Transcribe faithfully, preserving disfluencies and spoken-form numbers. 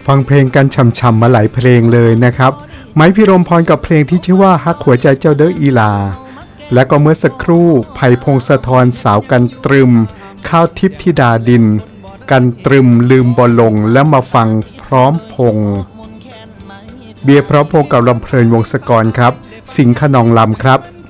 ฟังเพลงกันช่ำๆมาหลายเพลงเลยนะครับไม้พิรมพรกับเพลงที่ชื่อว่าฮักหัวใจเจ้าเด้ออีลาและก็เมื่อสักครู่ไผ่พงศธรสาวกันตรึมข้าวทิพย์ธิดาดินกันตรึมลืมบอลลงแล้วมาฟังพร้อมพงษ์เบียร์พร้อมพงษ์กับลำเพลินวงศกรครับสิงห์ขนองลำครับ